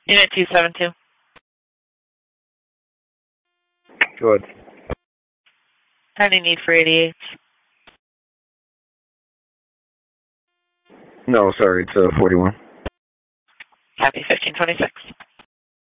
Unit 272. Go ahead. Any need for 88? No, sorry, it's 41. Copy 1526.